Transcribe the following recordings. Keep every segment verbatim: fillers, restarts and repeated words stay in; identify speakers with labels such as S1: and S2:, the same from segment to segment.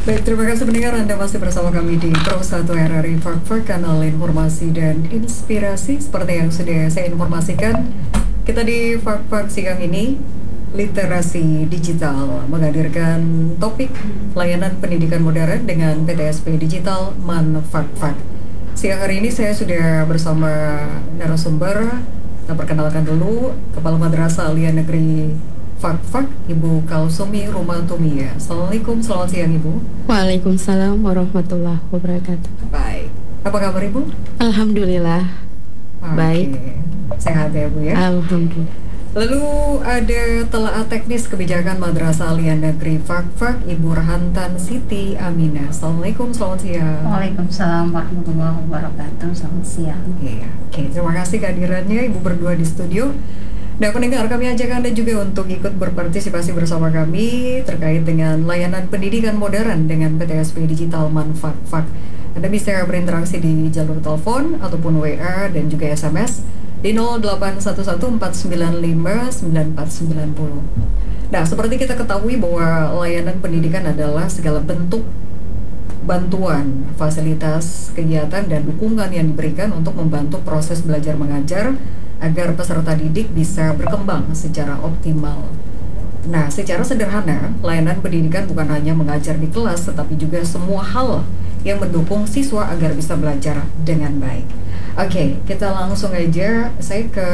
S1: Baik, terima kasih pendengar, Anda masih bersama kami di Pro satu R R I Fakfak, kanal informasi dan inspirasi. Seperti yang sudah saya informasikan, kita di Fakfak siang ini, literasi digital, menghadirkan topik layanan pendidikan modern dengan P T S P Digital Manfakfak. Siang hari ini saya sudah bersama narasumber. Kita perkenalkan dulu Kepala Madrasah Aliyah Negeri Fakfak, Ibu Kalsumi Rumatumia. Assalamualaikum, selamat siang Ibu.
S2: Waalaikumsalam warahmatullahi wabarakatuh.
S1: Baik, apa kabar Ibu?
S2: Alhamdulillah.
S1: Oke.
S2: Baik.
S1: Sehat ya Bu ya?
S2: Alhamdulillah.
S1: Lalu ada telaah teknis kebijakan Madrasah Aliyah Negeri Fakfak, Ibu Rahantan Siti Aminah. Assalamualaikum, selamat siang.
S3: Waalaikumsalam warahmatullahi wabarakatuh. Selamat siang.
S1: Iya, oke. Terima kasih kehadirannya Ibu berdua di studio. Nah, pendengar, kami ajak Anda juga untuk ikut berpartisipasi bersama kami terkait dengan layanan pendidikan modern dengan P T S P Digital Manfakfak. Anda bisa berinteraksi di jalur telepon ataupun W A dan juga S M S di nol delapan satu satu empat sembilan lima sembilan empat sembilan nol. Nah, seperti kita ketahui bahwa layanan pendidikan adalah segala bentuk bantuan, fasilitas, kegiatan, dan dukungan yang diberikan untuk membantu proses belajar mengajar agar peserta didik bisa berkembang secara optimal. Nah, secara sederhana, layanan pendidikan bukan hanya mengajar di kelas, tetapi juga semua hal yang mendukung siswa agar bisa belajar dengan baik. Oke, kita langsung aja, saya ke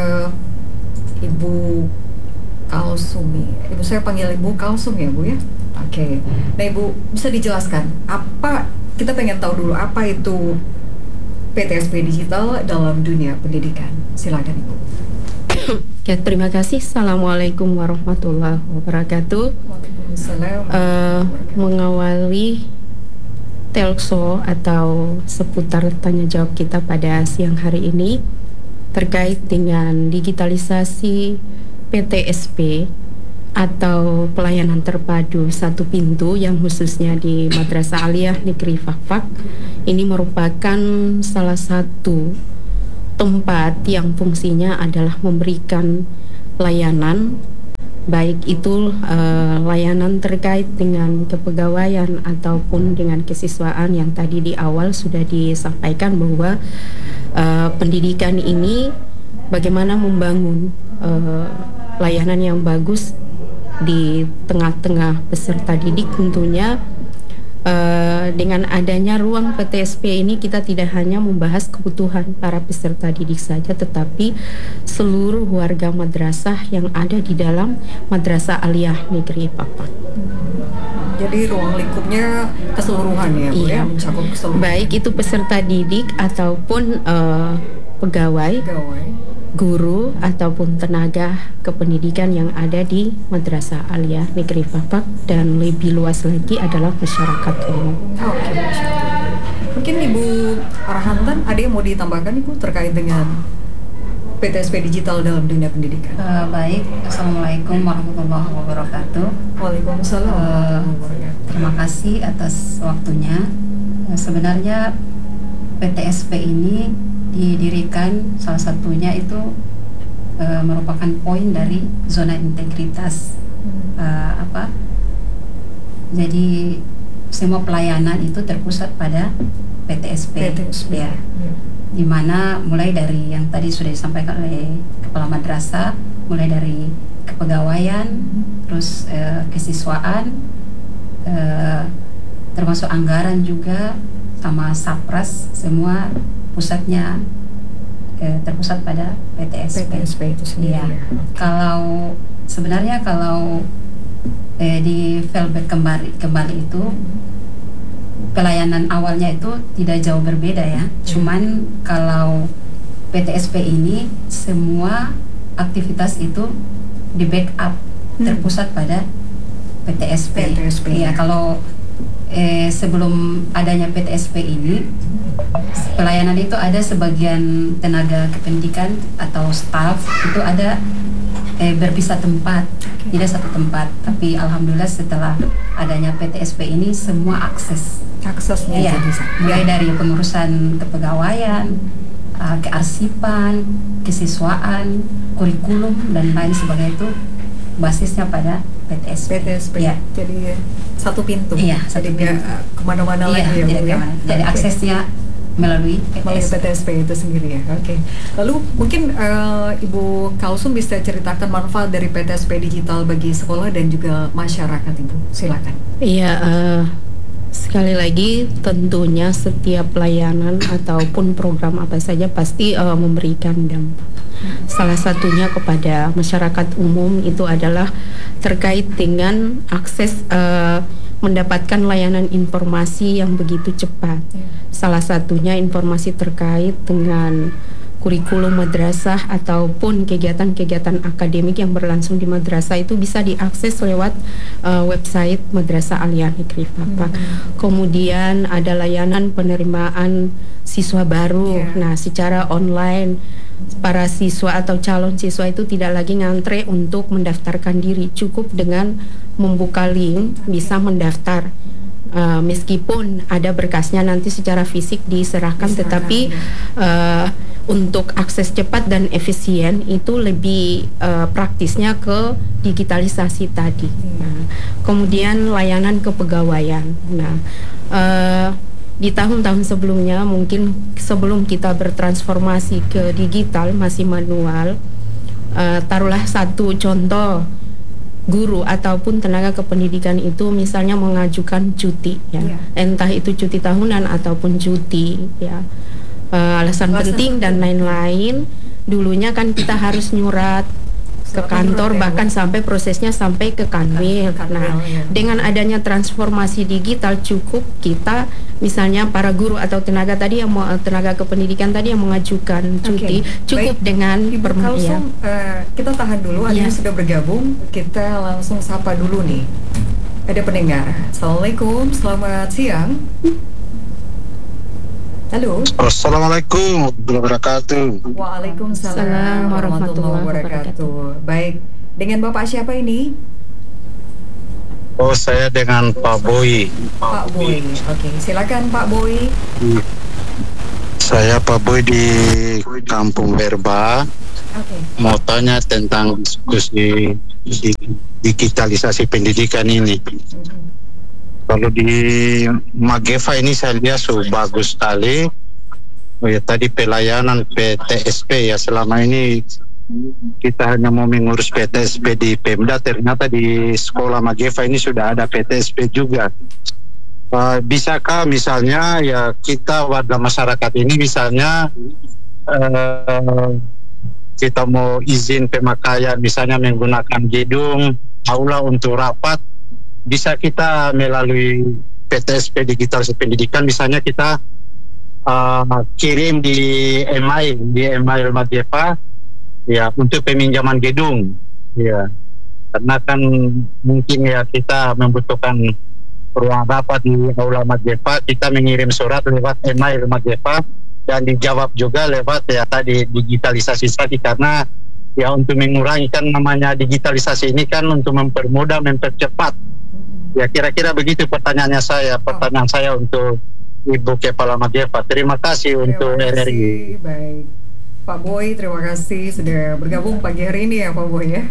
S1: Ibu Kalsumi. Ibu, saya panggil Ibu Kalsum ya Bu ya? Oke, nah Ibu bisa dijelaskan, apa, kita pengen tahu dulu apa itu P T S P Digital dalam dunia pendidikan. Silakan Ibu.
S2: Ya, terima kasih. Assalamualaikum warahmatullahi wabarakatuh.
S1: Waalaikumsalam.
S2: Uh, mengawali telso atau seputar tanya jawab kita pada siang hari ini terkait dengan digitalisasi P T S P atau pelayanan terpadu satu pintu yang khususnya di Madrasah Aliyah Negeri Fakfak. Ini merupakan salah satu tempat yang fungsinya adalah memberikan layanan, baik itu uh, layanan terkait dengan kepegawaian ataupun dengan kesiswaan yang tadi di awal sudah disampaikan bahwa uh, pendidikan ini bagaimana membangun uh, layanan yang bagus di tengah-tengah peserta didik. Tentunya uh, dengan adanya ruang P T S P ini kita tidak hanya membahas kebutuhan para peserta didik saja, tetapi seluruh warga madrasah yang ada di dalam Madrasah Aliyah Negeri Fakfak.
S1: Jadi ruang lingkupnya keseluruhan ya Bu,
S2: iya.
S1: ya, mencakup keseluruhan.
S2: Baik itu peserta didik ataupun uh, pegawai,
S1: Pegawai,
S2: guru ataupun tenaga kependidikan yang ada di Madrasah Aliyah Negeri Fakfak, dan lebih luas lagi adalah masyarakat umum.
S1: Oke, mungkin Ibu Rahantan ada yang mau ditambahkan Ibu terkait dengan P T S P Digital dalam dunia pendidikan?
S3: Uh, baik, Assalamualaikum warahmatullahi wabarakatuh.
S1: Waalaikumsalam.
S3: Uh, terima kasih atas waktunya. Uh, sebenarnya P T S P ini didirikan salah satunya itu uh, merupakan poin dari zona integritas. Uh, apa? Jadi semua pelayanan itu terpusat pada P T S P.
S1: P T S P.
S3: Ya.
S1: Ya.
S3: Di mana mulai dari yang tadi sudah disampaikan oleh Kepala Madrasah, mulai dari kepegawaian, terus uh, kesiswaan, uh, termasuk anggaran juga, sama Sapras, semua pusatnya eh, terpusat pada P T S P.
S1: P T S P itu sendiri.
S3: Iya. Kalau sebenarnya kalau eh, di fallback kembali kembali itu pelayanan awalnya itu tidak jauh berbeda ya. Cuman kalau P T S P ini semua aktivitas itu di backup terpusat pada P T S P.
S1: P T S P.
S3: Iya, kalau eh, sebelum adanya P T S P ini, pelayanan itu ada sebagian tenaga kependidikan atau staff itu ada eh, berpisah tempat, tidak satu tempat. Tapi alhamdulillah setelah adanya P T S P ini semua akses.
S1: Aksesnya
S3: Iya,
S1: jadi
S3: mulai dari pengurusan kepegawaian, uh, kearsipan, kesiswaan, kurikulum dan lain sebagainya itu basisnya pada P T S P.
S1: P T S P.
S3: Ya.
S1: Jadi satu pintu.
S3: Iya, satu
S1: Jadi nggak
S3: pintu.
S1: kemana-mana
S3: Iya,
S1: lagi ya,
S3: tidak
S1: Bu ya.
S3: kemana. Jadi
S1: Oke.
S3: aksesnya melalui P T
S1: Melalui
S3: S P.
S1: P T S P itu sendiri ya. Oke. Lalu mungkin eh, Ibu Kalsum bisa ceritakan manfaat dari P T S P digital bagi sekolah dan juga masyarakat, Ibu. Silakan.
S2: Iya, eh, sekali lagi tentunya setiap layanan ataupun program apa saja pasti eh, memberikan dampak. Salah satunya kepada masyarakat umum itu adalah terkait dengan akses eh, mendapatkan layanan informasi yang begitu cepat. Salah satunya informasi terkait dengan kurikulum madrasah ataupun kegiatan-kegiatan akademik yang berlangsung di madrasah itu bisa diakses lewat uh, website Madrasah Aliyah Negeri Papa.
S1: Hmm.
S2: Kemudian ada layanan penerimaan siswa baru.
S1: Yeah.
S2: Nah, secara online para siswa atau calon siswa itu tidak lagi ngantre untuk mendaftarkan diri, cukup dengan membuka link bisa mendaftar. Uh, meskipun ada berkasnya nanti secara fisik diserahkan,
S1: Diserahkan,
S2: tetapi
S1: ya.
S2: uh, untuk akses cepat dan efisien itu lebih uh, praktisnya ke digitalisasi tadi.
S1: Hmm.
S2: Nah, kemudian layanan kepegawaian. Nah, uh, di tahun-tahun sebelumnya mungkin sebelum kita bertransformasi ke digital masih manual. Uh, taruhlah satu contoh, guru ataupun tenaga kependidikan itu misalnya mengajukan cuti ya,
S1: Iya.
S2: entah itu cuti tahunan ataupun cuti ya, uh, alasan,
S1: Alasan
S2: penting dan lain-lain. Dulunya kan kita harus nyurat ke
S1: Surat
S2: kantor,
S1: menyurat ya,
S2: bahkan
S1: Bu?
S2: sampai prosesnya sampai ke kanwil.
S1: Kanwil,
S2: Nah,
S1: ya.
S2: dengan adanya transformasi digital cukup kita misalnya para guru atau tenaga tadi yang mau, tenaga kependidikan tadi yang mengajukan cuti
S1: Oke,
S2: cukup
S1: baik.
S2: dengan
S1: Ibu
S2: perm- ya.
S1: Kalsum, eh, kita tahan dulu. Ada
S2: Iya.
S1: yang sudah bergabung. Kita langsung sapa dulu nih. Ada pendengar. Assalamualaikum, selamat siang. Halo.
S4: Assalamualaikum warahmatullahi wabarakatuh.
S1: Waalaikumsalam
S2: Salam warahmatullahi
S1: wabarakatuh. Baik, dengan Bapak siapa ini?
S4: Oh, saya dengan Pak Boy.
S1: Pak Boy. Oke, silakan Pak Boy.
S4: Saya Pak Boy di Kampung Verba.
S1: Oke.
S4: Mau tanya tentang diskusi di digitalisasi pendidikan ini.
S1: Mhm.
S4: Kalau di Magefa ini saya lihat so bagus sekali. Oh ya, tadi pelayanan P T S P ya, selama ini kita hanya mau mengurus P T S P di Pemda, ternyata di sekolah Magefa ini sudah ada P T S P juga. Uh, bisakah misalnya ya kita warga masyarakat ini misalnya uh, kita mau izin pemakaian misalnya menggunakan gedung aula untuk rapat, bisa kita melalui P T S P digital pendidikan, misalnya kita uh, kirim di email di email Magefa ya untuk peminjaman gedung ya, karena kan mungkin ya kita membutuhkan ruang rapat di aula Magefa, kita mengirim surat lewat email Magefa dan dijawab juga lewat ya tadi digitalisasi tadi, karena ya untuk mengurangi kan namanya digitalisasi ini kan untuk mempermudah, mempercepat. Ya kira-kira begitu pertanyaannya saya, pertanyaan saya untuk Ibu Kepala Magefa. Terima kasih untuk
S1: Terima
S4: R R I.
S1: kasih. Baik. Pak Boy, terima kasih sudah bergabung pagi hari ini ya Pak Boy ya.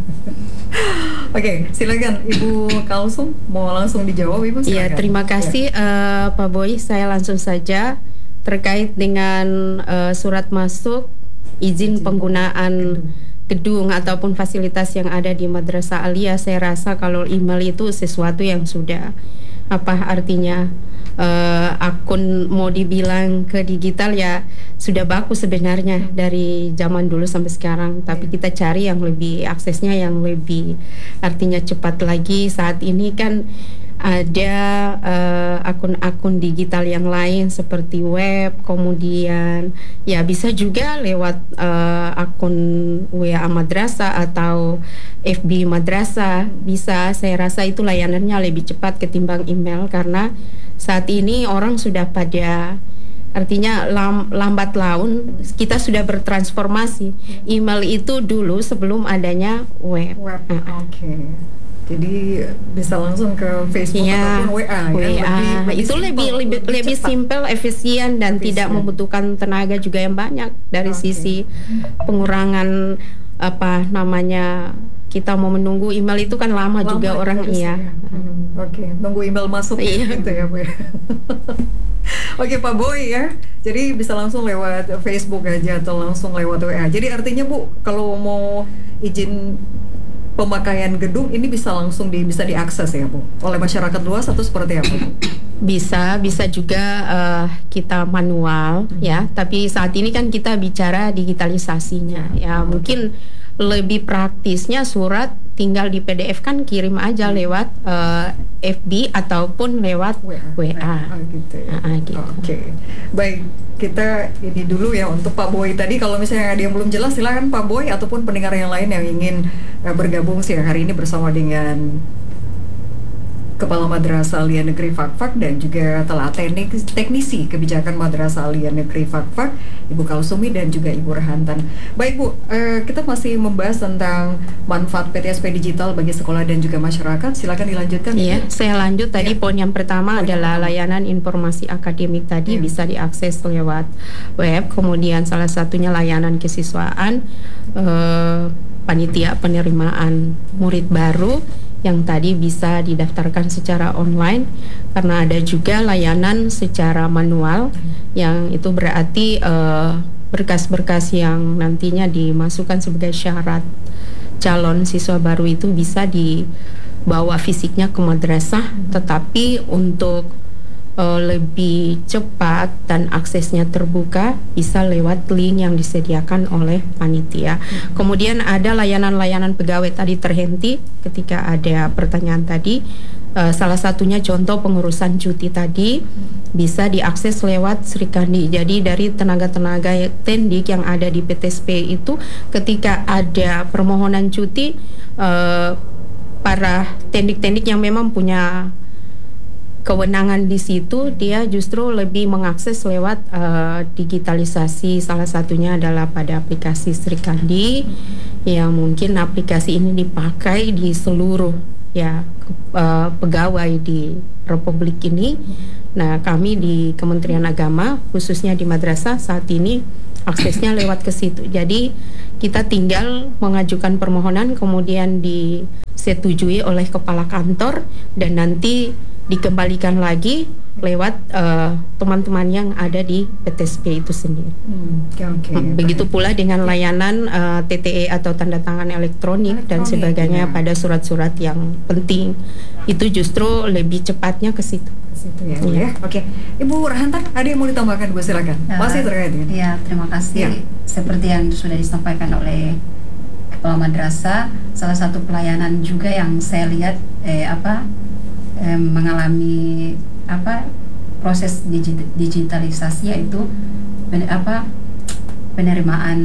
S1: Oke, silakan Ibu Kalsum, mau langsung dijawab Ibu?
S2: Iya,
S1: Silakan.
S2: terima kasih eh, Pak Boy. Saya langsung saja terkait dengan eh, surat masuk izin
S1: Izin
S2: penggunaan gedung ataupun fasilitas yang ada di Madrasah Aliyah. Saya rasa kalau email itu sesuatu yang sudah apa artinya eh, akun mau dibilang ke digital ya sudah baku sebenarnya dari zaman dulu sampai sekarang, tapi kita cari yang lebih aksesnya yang lebih artinya cepat lagi. Saat ini kan ada eh, akun-akun digital yang lain seperti web, kemudian ya bisa juga lewat eh, akun W A Madrasah atau F B Madrasah, bisa. Saya rasa itu layanannya lebih cepat ketimbang email, karena saat ini orang sudah pada artinya lam, lambat laun kita sudah bertransformasi. Email itu dulu sebelum adanya web.
S1: Web.
S2: Ah.
S1: Oke. Jadi bisa langsung ke Facebook
S2: Iya,
S1: ataupun W A, ya.
S2: W A itu
S1: simpel,
S2: lebih lebih lebih
S1: cepat.
S2: simpel, efisien dan
S1: Efisien.
S2: tidak membutuhkan tenaga juga yang banyak dari
S1: Oke.
S2: sisi pengurangan apa namanya kita mau menunggu email itu kan lama,
S1: Lama
S2: juga orang
S1: harus
S2: iya.
S1: ya. Hmm, Oke, nunggu email masuk
S2: Iya.
S1: gitu ya Bu ya. Oke Pak Boy ya, jadi bisa langsung lewat Facebook aja atau langsung lewat W A. Jadi artinya Bu, kalau mau izin pemakaian gedung ini bisa langsung di, bisa diakses ya Bu oleh masyarakat luas atau seperti apa Bu?
S2: Bisa, bisa juga uh, kita manual ya. Tapi saat ini kan kita bicara digitalisasinya ya. Mungkin lebih praktisnya surat tinggal di P D F kan kirim aja lewat uh, F B ataupun lewat W A.
S1: W A. Oh, gitu ya.
S2: Ah, gitu.
S1: Oke, baik. Kita ini dulu ya untuk Pak Boy tadi. Kalau misalnya ada yang belum jelas, silakan Pak Boy ataupun pendengar yang lain yang ingin uh, bergabung siang hari ini bersama dengan Kepala Madrasah Aliyah Negeri Fakfak dan juga telah teknik, teknisi kebijakan Madrasah Aliyah Negeri Fakfak, Ibu Kalsumi dan juga Ibu Rahantan. Baik Bu, eh, kita masih membahas tentang manfaat P T S P digital bagi sekolah dan juga masyarakat. Silakan dilanjutkan.
S2: Iya, saya lanjut tadi
S1: Ya.
S2: poin yang pertama
S1: Poin
S2: adalah
S1: pertama.
S2: layanan informasi akademik tadi
S1: Ya.
S2: bisa diakses lewat web. Kemudian salah satunya layanan kesiswaan, eh, panitia penerimaan murid baru yang tadi bisa didaftarkan secara online, karena ada juga layanan secara manual yang itu berarti eh, berkas-berkas yang nantinya dimasukkan sebagai syarat calon siswa baru itu bisa dibawa fisiknya ke madrasah, tetapi untuk uh, lebih cepat dan aksesnya terbuka bisa lewat link yang disediakan oleh panitia. Hmm. Kemudian ada layanan-layanan pegawai tadi terhenti ketika ada pertanyaan tadi. Uh, salah satunya contoh pengurusan cuti tadi bisa diakses lewat Srikandi. Jadi dari tenaga-tenaga tendik yang ada di P T S P itu ketika ada permohonan cuti, uh, para tendik-tendik yang memang punya kewenangan di situ, dia justru lebih mengakses lewat uh, digitalisasi. Salah satunya adalah pada aplikasi Srikandi, yang mungkin aplikasi ini dipakai di seluruh ya uh, pegawai di Republik ini. Nah, kami di Kementerian Agama khususnya di madrasah saat ini aksesnya lewat ke situ. Jadi kita tinggal mengajukan permohonan, kemudian disetujui oleh kepala kantor dan nanti dikembalikan lagi lewat uh, teman-teman yang ada di P T S P itu sendiri.
S1: Hmm, okay, okay.
S2: Begitu pula dengan layanan uh, T T E atau tanda tangan elektronik, elektronik dan sebagainya ya. Pada surat-surat yang penting itu justru lebih cepatnya ke situ.
S1: Situ ya,
S2: ya.
S1: ya. Oke, okay. Ibu Rahantan, ada yang mau ditambahkan Bu, silakan.
S3: Ya,
S1: masih terkait ini.
S3: Iya, terima kasih.
S1: Ya.
S3: Seperti yang sudah disampaikan oleh Kepala Madrasah, salah satu pelayanan juga yang saya lihat eh, apa eh, mengalami apa proses digit, digitalisasi yaitu pen, apa penerimaan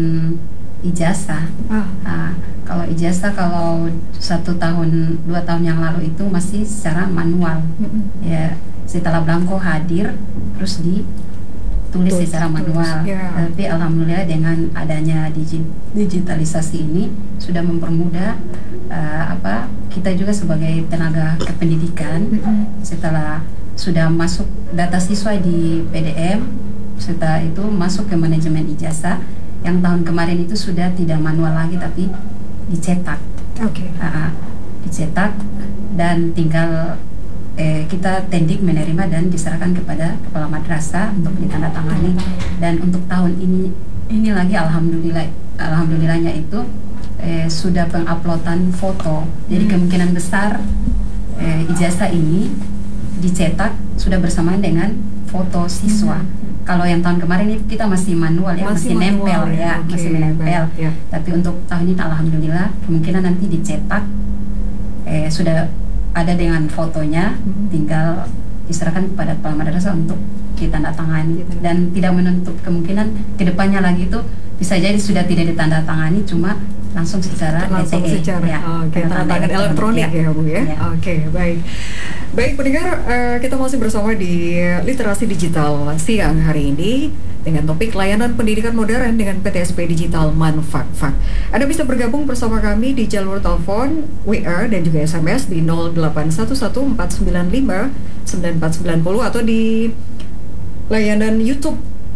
S3: ijazah. Ah. Nah, kalau ijazah kalau satu tahun dua tahun yang lalu itu masih secara manual. Mm-hmm. Ya, setelah belangko hadir terus ditulis tulis, secara manual. Tulis, yeah. Tapi alhamdulillah dengan adanya digi, digitalisasi ini sudah mempermudah uh, apa kita juga sebagai tenaga kependidikan. Mm-hmm. Setelah sudah masuk data siswa di P D M, setelah itu masuk ke manajemen ijazah. Yang tahun kemarin itu sudah tidak manual lagi tapi dicetak. Oke. Okay. Uh, dicetak dan tinggal eh, kita tendik menerima dan diserahkan kepada kepala madrasah untuk ditandatangani. Dan untuk tahun ini ini lagi alhamdulillah alhamdulillahnya itu eh, sudah penguploadan foto. Jadi kemungkinan besar eh, ijazah ini dicetak sudah bersamaan dengan foto siswa. Hmm. Kalau yang tahun kemarin itu kita masih manual ya, masih, masih manual, nempel ya, ya okay, masih menempel. Ya. Tapi untuk tahun ini alhamdulillah kemungkinan nanti dicetak eh, sudah ada dengan fotonya, hmm. tinggal diserahkan kepada kepala madrasah untuk ditandatangani. Hmm. Dan tidak menutup kemungkinan kedepannya lagi itu bisa jadi sudah tidak ditandatangani, cuma langsung secara
S1: langsung
S3: T T E,
S1: secara
S3: ya,
S1: okay, tanda tangan elektronik ya, ya Bu ya. ya. Oke, okay, baik. Baik pendengar, uh, kita masih bersama di Literasi Digital siang hari ini dengan topik layanan pendidikan modern dengan P T S P Digital Manfakfak. Anda bisa bergabung bersama kami di jalur telepon, W A dan juga S M S di nol delapan satu satu empat sembilan lima sembilan empat sembilan nol atau di layanan YouTube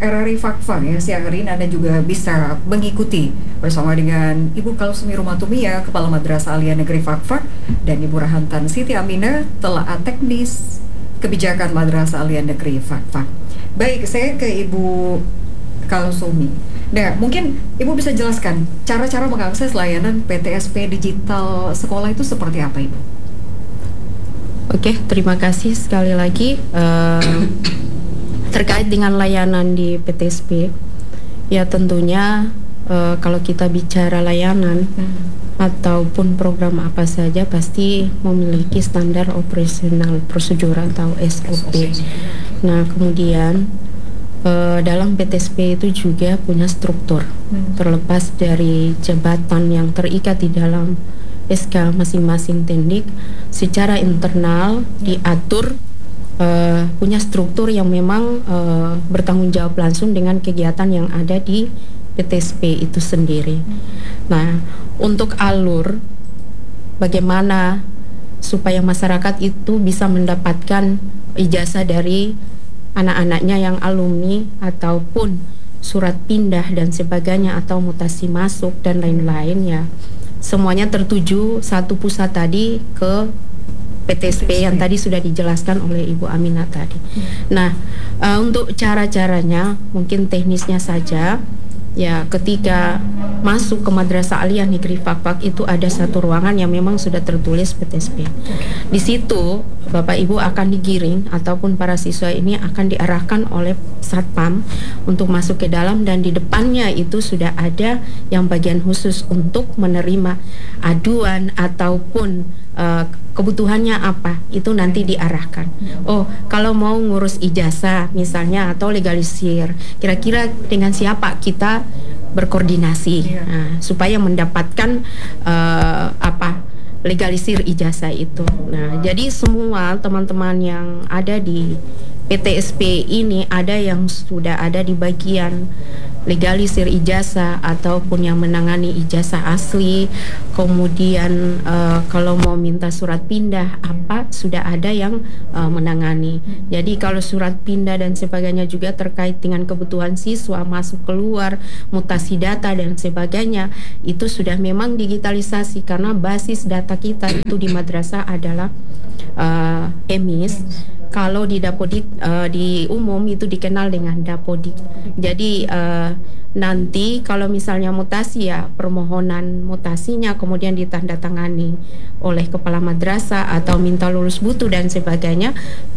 S1: R R I Fakfak ya, siang hari ini Anda juga bisa mengikuti bersama dengan Ibu Kalsumi Rumatumia, Kepala Madrasah Aliyah Negeri Fakfak, dan Ibu Rahantan Siti Aminah, Telaah Teknis Kebijakan Madrasah Aliyah Negeri Fakfak. Baik, saya ke Ibu Kalsumi. Nah, mungkin Ibu bisa jelaskan cara-cara mengakses layanan P T S P digital sekolah itu seperti apa, Ibu?
S2: Oke, terima kasih sekali lagi. Uh, terkait dengan layanan di P T S P, ya tentunya uh, kalau kita bicara layanan hmm. ataupun program apa saja pasti memiliki standar operasional prosedur atau S O P. Nah, kemudian uh, dalam P T S P itu juga punya struktur hmm. terlepas dari jabatan yang terikat di dalam S K masing-masing teknik, secara internal diatur uh, punya struktur yang memang uh, bertanggung jawab langsung dengan kegiatan yang ada di P T S P itu sendiri. Nah, untuk alur bagaimana supaya masyarakat itu bisa mendapatkan ijazah dari anak-anaknya yang alumni ataupun surat pindah dan sebagainya atau mutasi masuk dan lain-lain, ya semuanya tertuju satu pusat tadi ke P T S P yang tadi sudah dijelaskan oleh Ibu Aminah tadi. Nah, uh, untuk cara-caranya mungkin teknisnya saja. Ya, ketika masuk ke Madrasah Aliyah Negeri Fakfak itu ada satu ruangan yang memang sudah tertulis P T S P. Di situ Bapak Ibu akan digiring ataupun para siswa ini akan diarahkan oleh Satpam untuk masuk ke dalam, dan di depannya itu sudah ada yang bagian khusus untuk menerima aduan ataupun uh, kebutuhannya apa, itu nanti diarahkan. Oh, kalau mau ngurus ijazah misalnya atau legalisir, kira-kira dengan siapa kita berkoordinasi nah, supaya mendapatkan uh, apa legalisir ijazah itu. Nah, jadi semua teman-teman yang ada di P T S P ini ada yang sudah ada di bagian legalisir ijazah ataupun yang menangani ijazah asli. Kemudian uh, kalau mau minta surat pindah apa sudah ada yang uh, menangani. Jadi kalau surat pindah dan sebagainya juga terkait dengan kebutuhan siswa masuk keluar, mutasi data dan sebagainya itu sudah memang digitalisasi karena basis data kita itu di madrasah adalah uh, E M I S. Kalau di Dapodik uh, di umum itu dikenal dengan Dapodik. Jadi uh, nanti kalau misalnya mutasi ya permohonan mutasinya kemudian ditandatangani oleh kepala madrasah atau minta lulus butu dan sebagainya.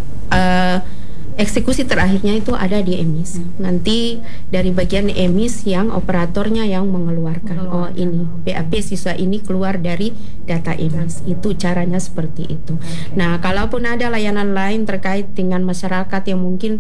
S2: Uh, Eksekusi terakhirnya itu ada di E M I S. Hmm. Nanti dari bagian E M I S yang operatornya yang mengeluarkan. mengeluarkan. Oh ini B A P siswa ini keluar dari data E M I S. Itu caranya seperti itu. Okay. Nah, kalaupun ada layanan lain terkait dengan masyarakat yang mungkin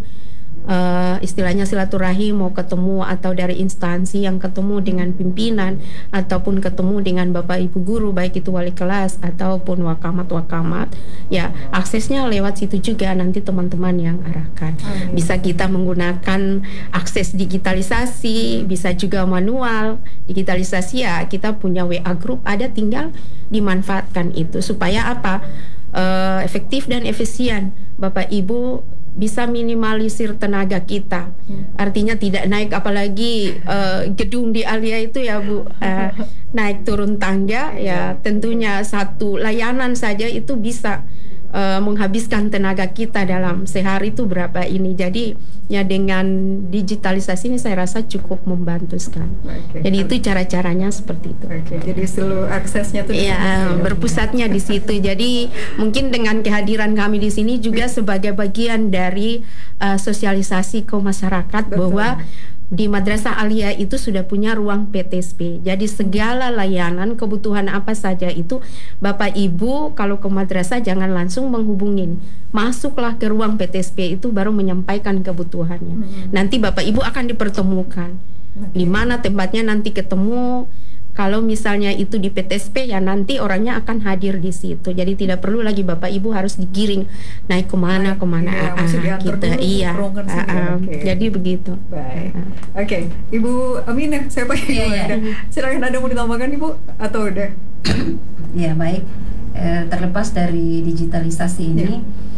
S2: Uh, istilahnya silaturahim mau ketemu atau dari instansi yang ketemu dengan pimpinan ataupun ketemu dengan bapak ibu guru baik itu wali kelas ataupun wakamat-wakamat, ya aksesnya lewat situ juga nanti teman-teman yang arahkan. Amin. Bisa kita menggunakan akses digitalisasi, bisa juga manual. Digitalisasi ya kita punya W A group ada, tinggal dimanfaatkan itu supaya apa? Uh, efektif dan efisien. Bapak Ibu bisa minimalisir tenaga kita, artinya tidak naik apalagi uh, gedung di Aliyah itu ya Bu, uh, naik turun tangga ya tentunya satu layanan saja itu bisa uh, menghabiskan tenaga kita dalam sehari itu berapa ini. Jadi ya dengan digitalisasi ini saya rasa cukup membantu sekali. Okay. Jadi itu cara-caranya seperti itu.
S1: Okay. Jadi seluruh aksesnya tuh
S2: ya, berpusatnya di situ. Jadi mungkin dengan kehadiran kami di sini juga sebagai bagian dari uh, sosialisasi ke masyarakat. Betul. Bahwa di Madrasah Aliyah itu sudah punya ruang P T S P. Jadi segala layanan kebutuhan apa saja itu Bapak Ibu kalau ke madrasah jangan langsung menghubungin. Masuklah ke ruang P T S P itu baru menyampaikan kebutuhannya. Hmm. Nanti Bapak Ibu akan dipertemukan. Di mana tempatnya nanti ketemu. Kalau misalnya itu di P T S P ya nanti orangnya akan hadir di situ. Jadi tidak perlu lagi Bapak Ibu harus digiring naik kemana kemana
S1: iya,
S2: ah, kita iya. Ah, ah, okay. Jadi begitu.
S1: Baik. Ah. Oke, okay. Ibu Aminah, saya pakai
S3: iya, iya.
S1: Silakan ada mau ditambahkan Ibu atau udah?
S3: Ya baik. E, terlepas dari digitalisasi ini, yeah.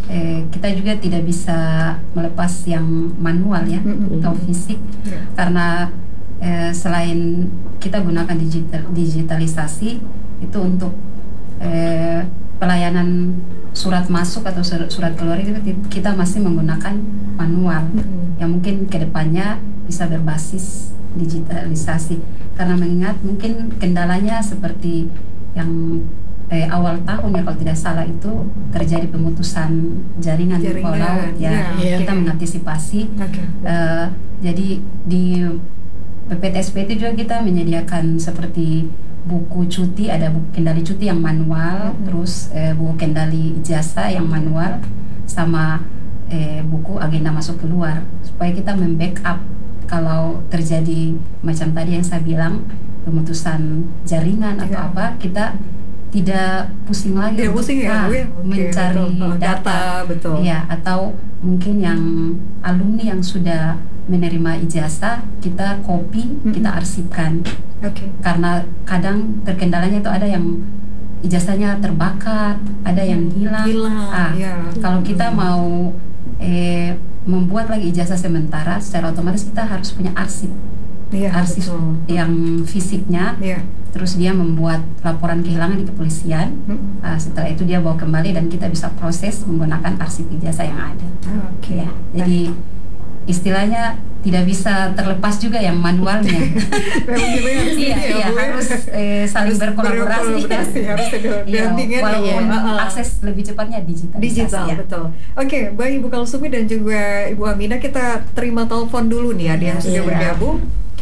S3: eh, kita juga tidak bisa melepas yang manual ya
S1: Mm-mm.
S3: atau fisik
S1: Ya.
S3: karena eh, selain kita gunakan digital digitalisasi itu untuk eh, pelayanan surat masuk atau sur- surat keluar itu kita masih menggunakan manual
S1: Mm-mm.
S3: yang mungkin kedepannya bisa berbasis digitalisasi karena mengingat mungkin kendalanya seperti yang eh, awal tahun ya kalau tidak salah itu terjadi pemutusan jaringan, di bawah
S1: Jaringan,
S3: laut ya,
S1: ya,
S3: kita
S1: oke.
S3: mengantisipasi
S1: Oke.
S3: eh, jadi di P P T S P itu juga kita menyediakan seperti buku cuti, ada buku kendali cuti yang manual,
S1: Mhm.
S3: terus eh, buku kendali ijazah yang manual, sama eh, buku agenda masuk keluar supaya kita membackup kalau terjadi macam tadi yang saya bilang pemutusan jaringan atau
S1: Iya.
S3: apa, kita tidak pusing lagi
S1: Tidak
S3: untuk,
S1: pusing ya,
S3: ah,
S1: Bu, ya? Oke,
S3: mencari
S1: betul.
S3: data,
S1: Data, betul.
S3: ya atau mungkin yang alumni yang sudah menerima ijazah kita copy,
S1: Mm-mm.
S3: kita arsipkan
S1: Oke.
S3: karena kadang terkendalanya itu ada yang ijazahnya terbakar, ada yang hilang.
S1: Hilang,
S3: Ah,
S1: ya.
S3: kalau kita mau eh, membuat lagi ijazah sementara, secara otomatis kita harus punya arsip,
S1: Iya,
S3: arsip
S1: betul.
S3: yang fisiknya.
S1: Iya.
S3: Terus dia membuat laporan kehilangan di kepolisian.
S1: Mm-mm.
S3: Ah, setelah itu dia bawa kembali dan kita bisa proses menggunakan arsip ijazah yang ada.
S1: Ah, Oke.
S3: Ya, jadi istilahnya tidak bisa terlepas juga yang manualnya.
S1: Memang kita harus ini
S3: Iya,
S1: ya,
S3: iya,
S1: Bu, ya.
S3: harus eh, saling
S1: Harus
S3: berkolaborasi.
S1: berkolaborasi, harus ada
S3: Iya,
S1: dampingan
S3: walaupun
S1: ya. Ah, ah.
S3: akses lebih cepatnya digital.
S1: Digital,
S3: ya.
S1: betul. Oke, baik Ibu Kalsumi dan juga Ibu Aminah, kita terima telepon dulu nih, ada yang
S3: Iya.
S1: sudah
S2: Iya.
S1: bergabung.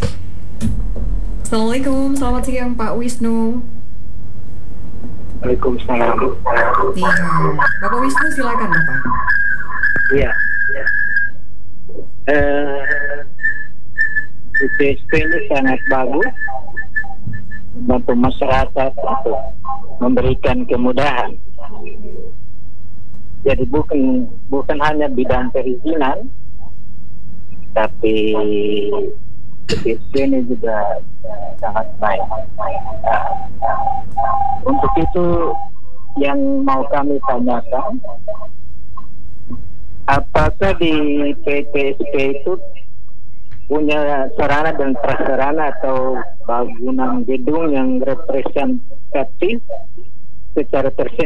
S1: Assalamualaikum, selamat siang Pak Wisnu.
S4: Waalaikumsalam.
S1: Iya, Bapak Wisnu silakan Bapak.
S4: Iya. Eh, I P S P ini sangat bagus membantu masyarakat untuk memberikan kemudahan. Jadi bukan bukan hanya bidang perizinan, tapi I P S P ini juga sangat baik. Nah, untuk itu yang mau kami tanyakan, apakah di P P S P itu punya sarana dan prasarana atau bangunan gedung yang representatif secara tersedia